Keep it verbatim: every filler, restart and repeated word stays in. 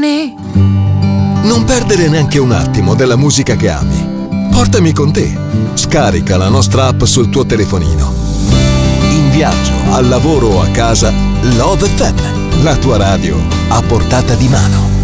giorni. Non perdere neanche un attimo della musica che ami. Portami con te. Scarica la nostra app sul tuo telefonino. In viaggio, al lavoro o a casa, Love effe emme, la tua radio a portata di mano.